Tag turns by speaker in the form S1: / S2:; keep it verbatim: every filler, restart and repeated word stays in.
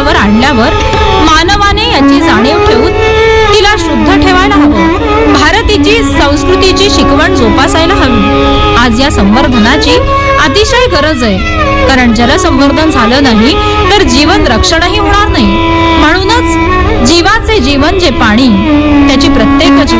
S1: पृष्ठावर आणल्यावर मानवाने याची जाणीव ठेवून तिला शुद्ध ठेवायला हवं. भारतीची संस्कृतीची शिकवण जोपासायला हवी. आज या संवर्धनाची अतिशय गरज आहे, कारण जलसंवर्धन झालं नाही तर जीवन रक्षणही होणार नाही. म्हणूनच जीवाचे जीवन जे पाणी, त्याची प्रत्येक जीव